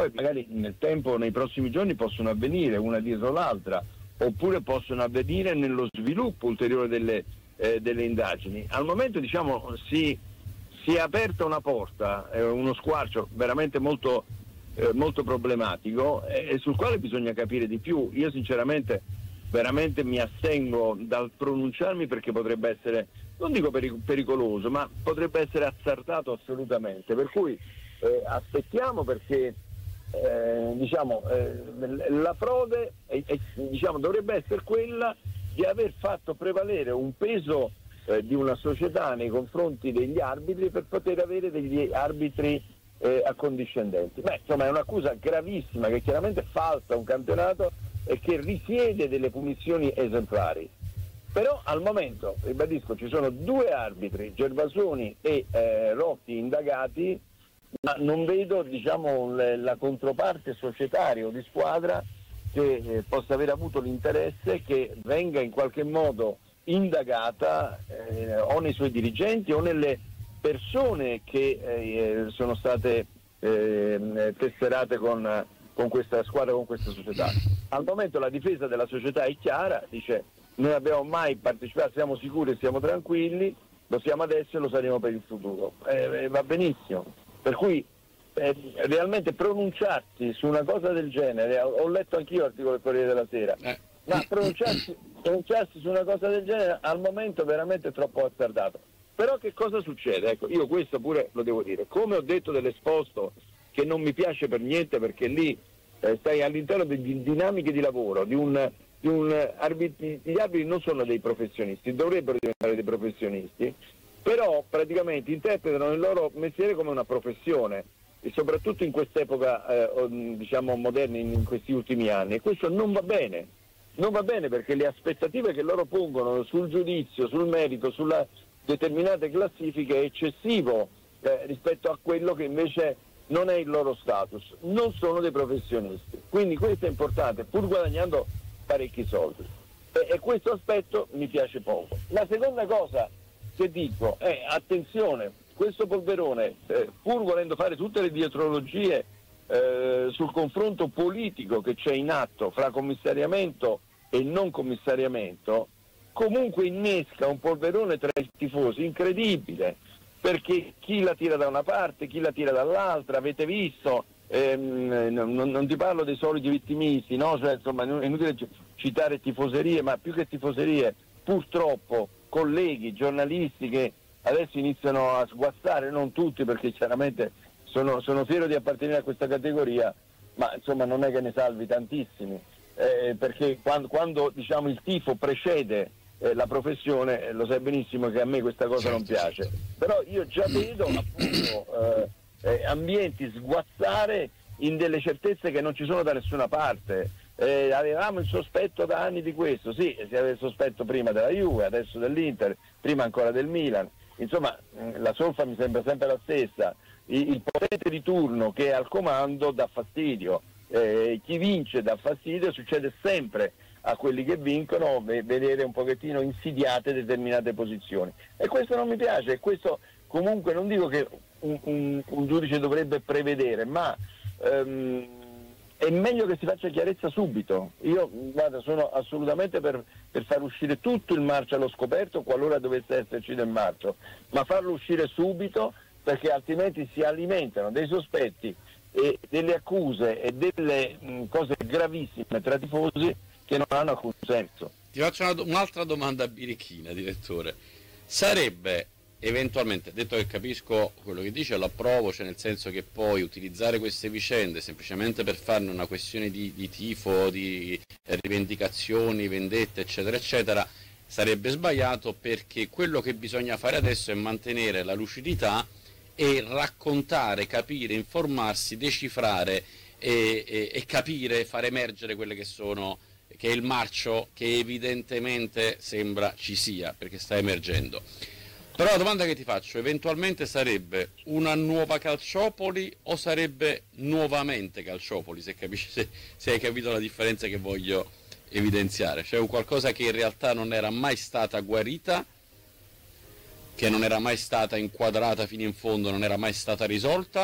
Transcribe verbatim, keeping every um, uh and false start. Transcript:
poi magari nel tempo, nei prossimi giorni possono avvenire una dietro l'altra, oppure possono avvenire nello sviluppo ulteriore delle, eh, delle indagini. Al momento diciamo si, si è aperta una porta, eh, uno squarcio veramente molto, eh, molto problematico e eh, sul quale bisogna capire di più. Io sinceramente veramente mi astengo dal pronunciarmi perché potrebbe essere, non dico peric- pericoloso, ma potrebbe essere azzardato assolutamente, per cui eh, aspettiamo perché eh, diciamo eh, la frode eh, eh, diciamo, dovrebbe essere quella di aver fatto prevalere un peso eh, di una società nei confronti degli arbitri per poter avere degli arbitri eh, accondiscendenti. Beh, insomma è un'accusa gravissima che chiaramente falsa un campionato e che risiede delle punizioni esemplari. Però al momento, ribadisco, ci sono due arbitri, Gervasoni e eh, Rotti, indagati, ma non vedo diciamo, le, la controparte societaria o di squadra che eh, possa aver avuto l'interesse che venga in qualche modo indagata eh, o nei suoi dirigenti o nelle persone che eh, sono state eh, tesserate con, con questa squadra, con questa società. Al momento la difesa della società è chiara, dice non abbiamo mai partecipato, siamo sicuri e siamo tranquilli, lo siamo adesso e lo saremo per il futuro. Eh, va benissimo. Per cui eh, realmente pronunciarsi su una cosa del genere, ho, ho letto anch'io l'articolo del Corriere della Sera, eh. ma pronunciarsi, pronunciarsi su una cosa del genere al momento veramente è troppo azzardato. Però che cosa succede? Ecco, io questo pure lo devo dire. Come ho detto dell'Esposto, che non mi piace per niente perché lì eh, stai all'interno di, di dinamiche di lavoro, di un, di un arbitri, gli arbitri non sono dei professionisti, dovrebbero diventare dei professionisti, però praticamente interpretano il loro mestiere come una professione e soprattutto in quest'epoca eh, diciamo moderna, in, in questi ultimi anni, e questo non va bene, non va bene perché le aspettative che loro pongono sul giudizio, sul merito, sulla determinate classifiche è eccessivo eh, rispetto a quello che invece non è il loro status, non sono dei professionisti, quindi questo è importante pur guadagnando parecchi soldi e, e questo aspetto mi piace poco. La seconda cosa che dico è attenzione, questo polverone eh, pur volendo fare tutte le dietrologie eh, sul confronto politico che c'è in atto fra commissariamento e non commissariamento, comunque innesca un polverone tra i tifosi incredibile, perché chi la tira da una parte, chi la tira dall'altra, avete visto, ehm, non, non ti parlo dei soliti vittimisti, no? Cioè, insomma, è inutile citare tifoserie, ma più che tifoserie, purtroppo colleghi, giornalisti che adesso iniziano a sguazzare, non tutti perché chiaramente sono, sono fiero di appartenere a questa categoria, ma insomma non è che ne salvi tantissimi, eh, perché quando, quando diciamo il tifo precede Eh, la professione, eh, lo sai benissimo che a me questa cosa certo, non piace, certo. Però io già vedo appunto eh, eh, ambienti sguazzare in delle certezze che non ci sono da nessuna parte. Eh, avevamo il sospetto da anni di questo, sì, si aveva il sospetto prima della Juve, adesso dell'Inter, prima ancora del Milan, insomma mh, la solfa mi sembra sempre la stessa, il, il potente di turno che è al comando dà fastidio, eh, chi vince dà fastidio, succede sempre a quelli che vincono vedere un pochettino insidiate determinate posizioni e questo non mi piace, e questo comunque non dico che un, un, un giudice dovrebbe prevedere, ma um, è meglio che si faccia chiarezza subito. Io guarda, sono assolutamente per, per far uscire tutto il marcio allo scoperto qualora dovesse esserci del marcio, ma farlo uscire subito perché altrimenti si alimentano dei sospetti e delle accuse e delle mh, cose gravissime tra tifosi che non hanno alcun senso. Ti faccio una, un'altra domanda birichina, direttore. Sarebbe eventualmente, detto che capisco quello che dice, lo approvo, cioè nel senso che poi utilizzare queste vicende semplicemente per farne una questione di, di tifo, di rivendicazioni, vendette, eccetera, eccetera, sarebbe sbagliato, perché quello che bisogna fare adesso è mantenere la lucidità e raccontare, capire, informarsi, decifrare e, e, e capire, far emergere quelle che sono che è il marcio che evidentemente sembra ci sia, perché sta emergendo. Però la domanda che ti faccio, eventualmente sarebbe una nuova Calciopoli o sarebbe nuovamente Calciopoli, se capisci, se, se hai capito la differenza che voglio evidenziare? Cioè un qualcosa che in realtà non era mai stata guarita, che non era mai stata inquadrata fino in fondo, non era mai stata risolta,